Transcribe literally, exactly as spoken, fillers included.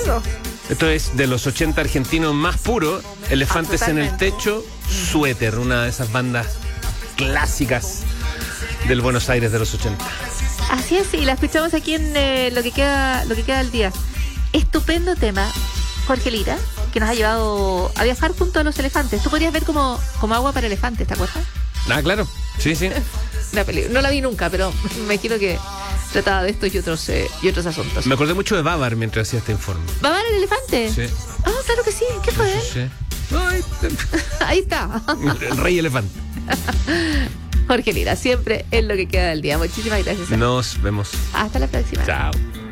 eso. Esto es de los ochenta argentinos más puros. Elefantes Ah, en el totalmente. techo, Suéter, una de esas bandas clásicas del Buenos Aires de los ochenta. Así es, y la escuchamos aquí en eh, lo que queda lo que queda del día. Estupendo tema, Jorge Lira, que nos ha llevado a viajar junto a los elefantes. Tú podrías ver como, como agua para elefantes, ¿te acuerdas? Ah, claro. Sí, sí. La peli- no la vi nunca, pero me imagino que trataba de estos y otros eh, y otros asuntos. Me acordé mucho de Babar mientras hacía este informe. ¿Va a ver el elefante? Sí. Ah, claro que sí. ¿Qué fue? Sí, sí. Ay, Ahí está. el rey elefante. Jorge Lira, siempre en lo que queda del día. Muchísimas gracias. Nos vemos. Hasta la próxima. Chao.